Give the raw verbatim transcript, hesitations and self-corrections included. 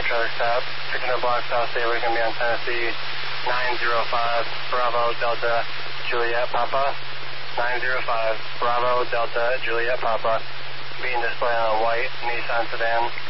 trailer stop. six hundred block South State, we're going to be on Tennessee nine zero five, Bravo, Delta, Juliet, Papa. nine zero five, Bravo, Delta, Juliet, Papa. Being displayed on a white Nissan sedan.